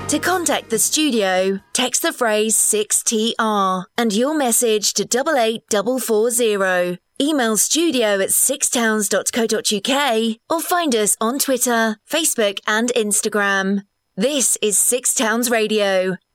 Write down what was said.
To contact the studio, text the phrase 6TR and your message to 88440. Email studio@sixtowns.co.uk or find us on Twitter, Facebook and Instagram. This is Six Towns Radio,